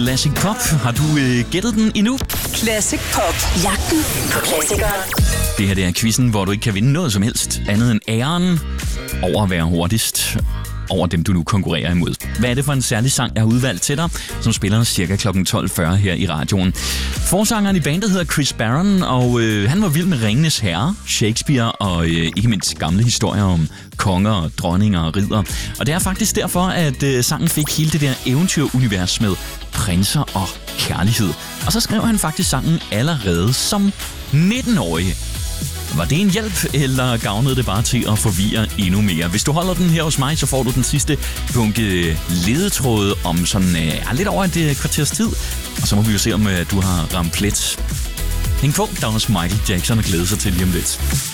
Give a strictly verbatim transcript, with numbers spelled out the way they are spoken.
Classic Pop. Har du øh, gættet den endnu? Classic Pop. Jagten på klassikere. Det her det er quizzen, hvor du ikke kan vinde noget som helst andet end æren over at være hurtigst over dem, du nu konkurrerer imod. Hvad er det for en særlig sang, jeg har udvalgt til dig, som spiller cirka klokken tolv fyrre her i radioen? Forsangeren i bandet hedder Chris Barron, og øh, han var vild med Ringenes Herre, Shakespeare og øh, ikke mindst gamle historier om konger og dronninger og ridder. Og det er faktisk derfor, at øh, sangen fik hele det der eventyrunivers med prinser og kærlighed. Og så skrev han faktisk sangen allerede som nitten-årig. Var det en hjælp, eller gavnede det bare til at forvirre endnu mere? Hvis du holder den her hos mig, så får du den sidste bunke ledetråde om sådan øh, lidt over et øh, kvarters tid. Og så må vi jo se, om øh, du har ramt plet. Hæng på, der er også Michael Jackson at glæde sig til lige om lidt.